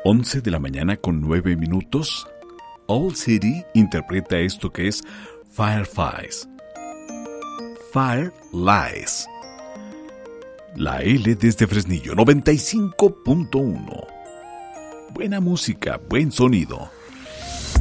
11 de la mañana con 9 minutos. Owl City interpreta esto que es Fireflies. Fireflies. La L desde Fresnillo 95.1. Buena música, buen sonido.